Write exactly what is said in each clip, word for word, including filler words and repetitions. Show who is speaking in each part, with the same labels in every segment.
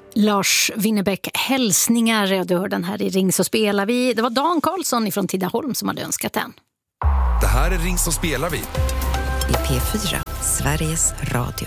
Speaker 1: Lars Winnerbäck, hälsningar. Ja, du hör den här i Ring så spelar vi. Det var Dan Karlsson från Tidaholm som hade önskat den.
Speaker 2: Det här är Ring så spelar vi.
Speaker 3: I P fyra, Sveriges Radio.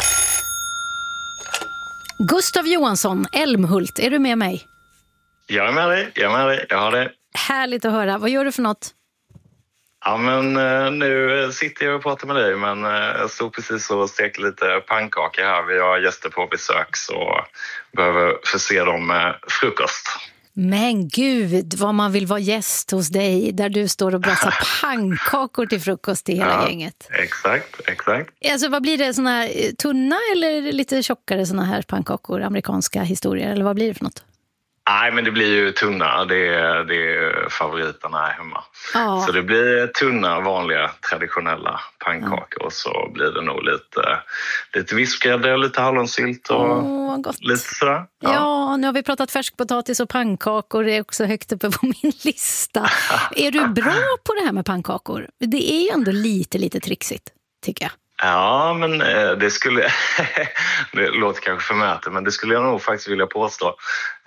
Speaker 1: Gustav Johansson, Älmhult, är du med mig?
Speaker 4: Jag är med dig, jag är med dig, jag har det.
Speaker 1: Härligt att höra. Vad gör du för något?
Speaker 4: Ja, men nu sitter jag och pratar med dig, men jag stod precis och stekte lite pannkakor här. Vi har gäster på besök så behöver förse dem med frukost.
Speaker 1: Men gud, vad man vill vara gäst hos dig där du står och brassar pannkakor till frukost till hela
Speaker 4: Ja,
Speaker 1: gänget.
Speaker 4: Exakt, exakt.
Speaker 1: Alltså vad blir det, såna här tunna eller lite tjockare såna här pannkakor, amerikanska historier, eller vad blir det för något?
Speaker 4: Nej, men det blir ju tunna. Det är, det är favoriterna här hemma.
Speaker 1: Ja.
Speaker 4: Så det blir tunna, vanliga, traditionella pannkakor. Och så blir det nog lite, lite vispgrädde och lite hallonsylt och
Speaker 1: Åh, vad gott.
Speaker 4: lite sådär.
Speaker 1: Ja. ja, nu har vi pratat färskpotatis och pannkakor. Det är också högt uppe på min lista. Är du bra på det här med pannkakor? Det är ju ändå lite, lite trixigt, tycker jag.
Speaker 4: Ja, men det skulle... det låter kanske förmätet, men det skulle jag nog faktiskt vilja påstå.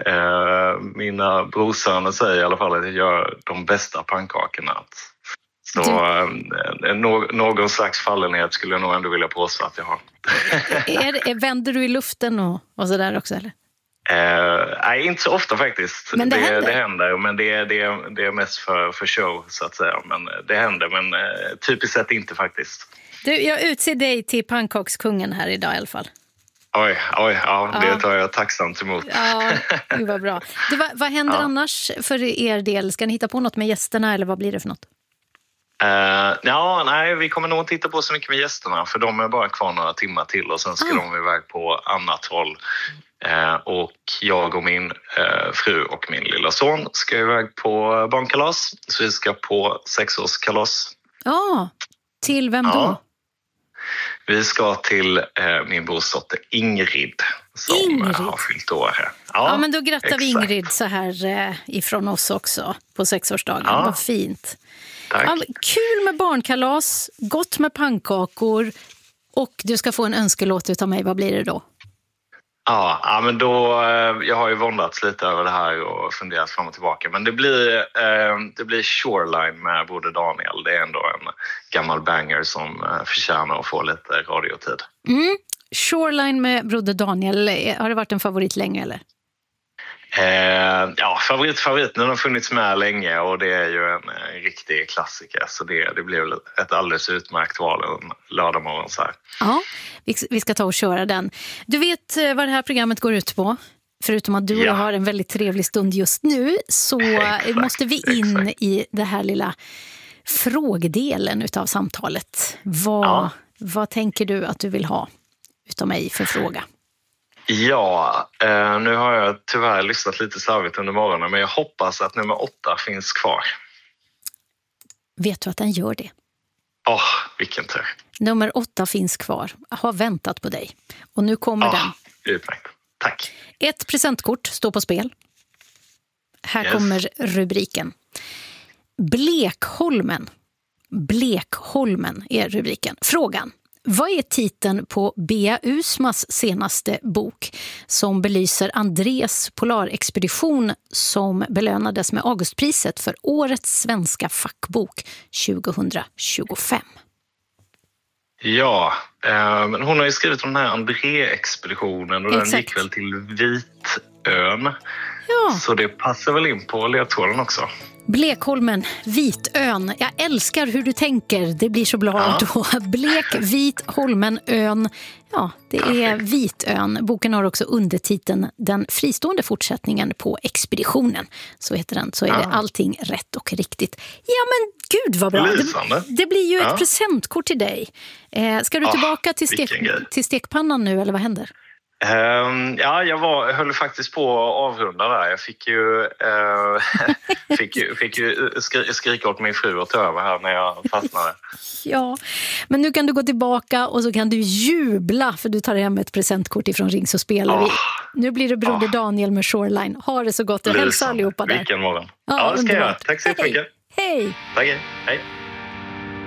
Speaker 4: Mina brorsöner säger i alla fall att jag gör de bästa pannkakorna. Så du... någon slags fallenhet skulle jag nog ändå vilja påstå att jag har.
Speaker 1: är, är, vänder du i luften och, och sådär också, eller?
Speaker 4: Eh, nej, inte så ofta faktiskt.
Speaker 1: Men det,
Speaker 4: det
Speaker 1: händer.
Speaker 4: Det händer, men det, det, det är mest för, för show, så att säga. Men det händer, men eh, typiskt sett inte faktiskt.
Speaker 1: Du, jag utser dig till pannkakskungen här idag i alla fall.
Speaker 4: Oj, oj, ja,
Speaker 1: ja.
Speaker 4: Det tar jag tacksamt emot.
Speaker 1: Ja, det var bra. Du, vad, vad händer
Speaker 4: ja.
Speaker 1: annars för er del? Ska ni hitta på något med gästerna eller vad blir det för något?
Speaker 4: Uh, ja, nej, vi kommer nog inte titta på så mycket med gästerna, för de är bara kvar några timmar till och sen ska ah. de iväg på annat håll. Uh, och jag och min uh, fru och min lilla son ska iväg på barnkalas, så vi ska på sexårskalas.
Speaker 1: Ja, ah, till vem då?
Speaker 4: Ja. Vi ska till eh, min brorsdotter Ingrid som
Speaker 1: Ingrid.
Speaker 4: har fyllt år här.
Speaker 1: Ja, ja, men då grattar exakt. vi Ingrid så här eh, ifrån oss också på sexårsdagen. Ja. Vad fint.
Speaker 4: Tack.
Speaker 1: Ja, kul med barnkalas, gott med pannkakor och du ska få en önskelåt utav mig. Vad blir det då?
Speaker 4: Ja, ja men då, jag har ju våndats lite över det här och funderat fram och tillbaka. Men det blir, eh, det blir Shoreline med Broder Daniel. Det är ändå en gammal banger som eh, förtjänar att få lite radiotid.
Speaker 1: Mm. Shoreline med Broder Daniel, har det varit en favorit länge eller?
Speaker 4: Eh, ja, favorit, favorit. Den har funnits med länge och det är ju en, en riktig klassiker. Så det, det blir ett alldeles utmärkt val en lördag morgon så här.
Speaker 1: Ja, vi, vi ska ta och köra den. Du vet vad det här programmet går ut på? Förutom att du och jag har en väldigt trevlig stund just nu så exakt, måste vi in exakt. i det här lilla frågdelen utav samtalet. Vad, ja. vad tänker du att du vill ha utav mig för fråga?
Speaker 4: Ja, eh, nu har jag tyvärr lyssnat lite slarvigt under morgonen, men jag hoppas att nummer åtta finns kvar.
Speaker 1: Vet du att den gör det?
Speaker 4: Åh, oh, vilken tur.
Speaker 1: Nummer åtta finns kvar. Jag har väntat på dig. Och nu kommer oh, den.
Speaker 4: Utmärkt. Tack.
Speaker 1: Ett presentkort står på spel. Här yes. kommer rubriken. Blekholmen. Blekholmen är rubriken. Frågan. Vad är titeln på Bea Usmas senaste bok som belyser Andrés polarexpedition som belönades med Augustpriset för årets svenska fackbok tjugohundratjugofem?
Speaker 4: Ja, eh, men hon har ju skrivit om den här André-expeditionen och exakt. Den gick väl till Vitön.
Speaker 1: Ja.
Speaker 4: Så det passar väl in på ledtråden också.
Speaker 1: Blekholmen, Vitön. Jag älskar hur du tänker. Det blir så bra ja. då. Blek, Vit, Holmen, ön. Ja, det är Vitön. Boken har också undertiteln Den fristående fortsättningen på expeditionen. Så heter den. Så är ja. det allting rätt och riktigt. Ja, men gud vad bra. Det, det blir ju ja. ett presentkort till dig. Eh, ska du tillbaka oh, till, stek, till stekpannan nu eller vad händer?
Speaker 4: Um, ja, jag var, höll faktiskt på att avrunda där. Jag fick ju, uh, fick ju, fick ju skri, skrika åt min fru att ta över här när jag fastnade.
Speaker 1: Ja, men nu kan du gå tillbaka och så kan du jubla för du tar hem ett presentkort ifrån Ring så spelar oh. vi. Nu blir det Broder oh. Daniel med Shoreline. Ha det så gott och hälsa allihopa där.
Speaker 4: Vilken morgon.
Speaker 1: Ja,
Speaker 4: ja det ska
Speaker 1: underbart.
Speaker 4: jag. Tack så mycket.
Speaker 1: Hej.
Speaker 4: Tack, hej.